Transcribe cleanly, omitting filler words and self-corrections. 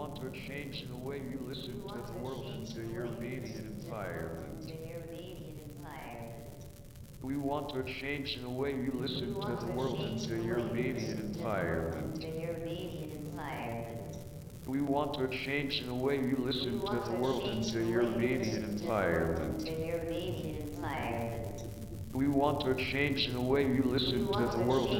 want to change the way you listen to the world and to your media environment. We want to change the way you listen to the world and to your media environment. We want to change the way you listen to the world and to your media environment. We want to change the way you listen to the world